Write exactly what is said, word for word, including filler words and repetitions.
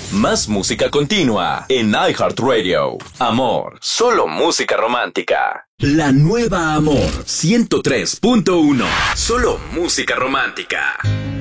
Más música continua en iHeartRadio. Amor, solo música romántica. La nueva Amor ciento tres punto uno. Solo música romántica.